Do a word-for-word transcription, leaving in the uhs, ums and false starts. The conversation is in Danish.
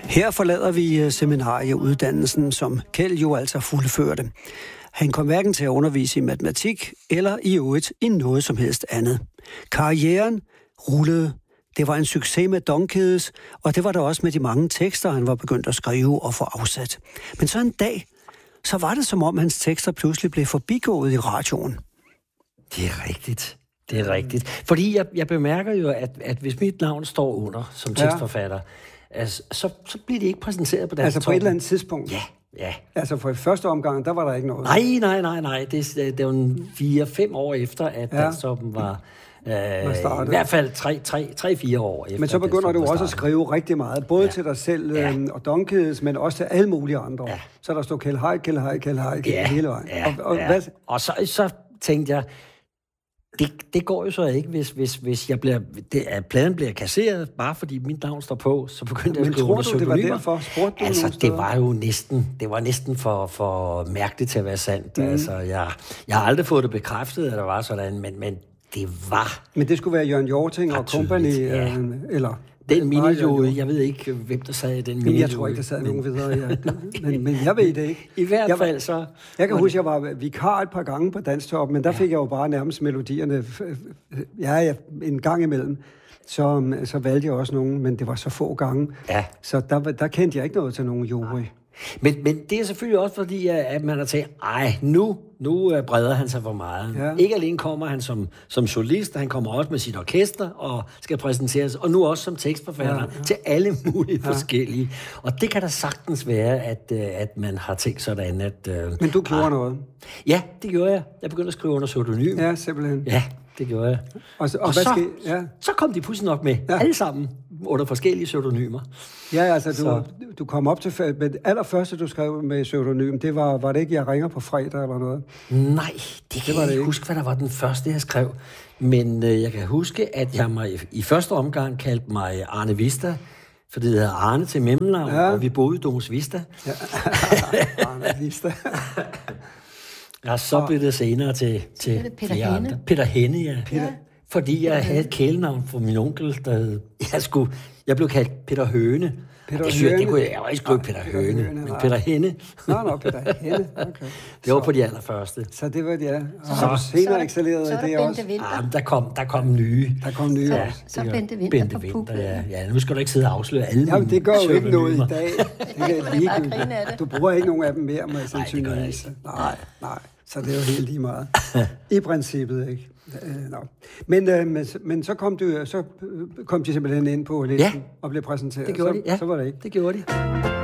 Her forlader vi seminarieuddannelsen, som Kjeld jo altså fuldførte. Han kom hverken til at undervise i matematik eller i øvrigt i noget som helst andet. Karrieren rullede. Det var en succes med Donkedes, og det var der også med de mange tekster, han var begyndt at skrive og få afsat. Men så en dag, så var det som om hans tekster pludselig blev forbigået i radioen. Det er rigtigt. Det er rigtigt. Fordi jeg, jeg bemærker jo, at, at hvis mit navn står under som tekstforfatter, ja. altså, så, så bliver det ikke præsenteret på den. Altså på et eller andet tidspunkt? Ja. Ja. Altså for i første omgang, der var der ikke noget? Nej, nej, nej, nej. Det, det var fire-fem år efter, at ja. Danstoppen var... Øh, I hvert fald tre-fire år efter. Men så begynder du også at skrive rigtig meget, både ja. til dig selv ja. og Donkedes, men også til alle mulige andre. Ja. Så der står Kjeld Haik, Kjeld Haik, Kjeld Haik ja. hele vejen. Ja. Og, og, ja. hvad? og så, så tænkte jeg, det, det går jo så ikke, hvis, hvis, hvis jeg bliver, det, at pladen bliver kasseret, bare fordi mit navn står på, så begyndte jeg at skrive under pseudonymer. Men tror du, det var derfor? Spurgte du altså, det var jo næsten, det var næsten for, for mærkeligt til at være sandt. Mm. Altså, jeg, jeg har aldrig fået det bekræftet, at der var sådan, men, men det var... Men det skulle være Jørgen Hjorting og company, ja. øh, eller... Den minijury, jeg ved ikke, hvem der sad i den minijury. Jeg tror ikke, der sad men... nogen videre. Ja. Men, men jeg ved det ikke. I hvert jeg, fald så... Jeg kan huske, jeg var vikar et par gange på Danstoppen, men der ja. fik jeg jo bare nærmest melodierne. Ja, ja, en gang imellem. Så, så valgte jeg også nogen, men det var så få gange. Ja. Så der, der kendte jeg ikke noget til nogen jury. Men, men det er selvfølgelig også fordi, at man har tænkt, ej, nu, nu breder han sig for meget. Ja. Ikke alene kommer han som, som solist, han kommer også med sit orkester og skal præsenteres, og nu også som tekstforfatter ja, ja. til alle mulige ja. forskellige. Og det kan da sagtens være, at, at man har tænkt sådan, at... Men du gjorde ah, noget? Ja, det gjorde jeg. Jeg begyndte at skrive under pseudonym. Ja, simpelthen. Ja, det gjorde jeg. Og, og, og hvad så, skal, ja. så kom de pludselig nok med, ja. alle sammen, under forskellige pseudonymer. Ja, altså, du, du kom op til... Men allerførste, du skrev med pseudonym, det var, var det ikke, jeg ringer på fredag eller noget? Nej, det kan det jeg ikke huske, hvad der var den første, jeg skrev. Men øh, jeg kan huske, at jeg mig, i første omgang kaldte mig Arne Vista, fordi det hedder Arne til mellemnavn, ja. og vi boede i Domus Vista. Ja. Arne Vista. Ja, så blev det senere til, til det Peter Henne. Andre. Peter Henne, ja. Peter. Fordi jeg havde et kælenavn for min onkel, der hed, jeg, skulle, jeg blev kaldt Peter Høne. Peter det, Høne? Det kunne jeg, jeg var ikke skrive Peter, Peter Høne, Høne, men Peter Henne. Nå, nå, Peter Henne, okay. Det var på de allerførste. Så det var det, ja. Og så, har du senere excelleret i det også? Ja, der kom, der kom nye. Der kom nye så, også. Så Bente Vinter Bente på Vinter, ja. ja. Nu skal du ikke sidde og afsløre alle Jamen, det gør jo ikke noget i dag. Det er ligegyldigt. Du bruger ikke nogen af dem mere, med sandsynligvis. Nej, nej. Så det er jo helt lige meget. I princippet, ikke? No. Men, øh, men, men så kom du, så kom de simpelthen ind på listen ja. og blev præsenteret. Det gjorde de, ja. Så, så var det ikke. Det gjorde de.